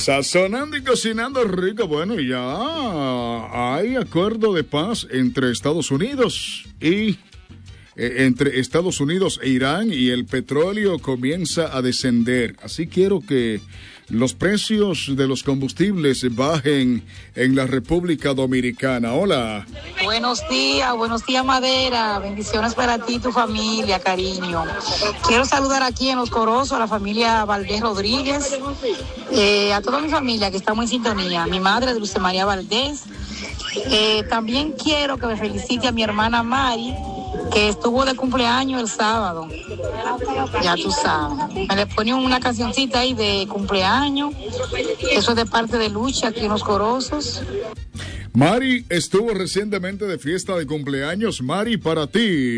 Sazonando y cocinando rico. Bueno, ya hay acuerdo de paz entre Estados Unidos e Irán, y el petróleo comienza a descender. Así quiero que los precios de los combustibles bajen en la República Dominicana. Hola. Buenos días Madera, bendiciones para ti y tu familia, cariño. Quiero saludar aquí en Los Corozos a la familia Valdés Rodríguez, a toda mi familia que estamos en sintonía, mi madre Dulce María Valdés. También quiero que me felicite a mi hermana Mari, que estuvo de cumpleaños el sábado. Ya tú sabes. Me le ponen una cancioncita ahí de cumpleaños. Eso es de parte de Lucha aquí en Los Corozos. Mari estuvo recientemente de fiesta de cumpleaños. Mari, para ti.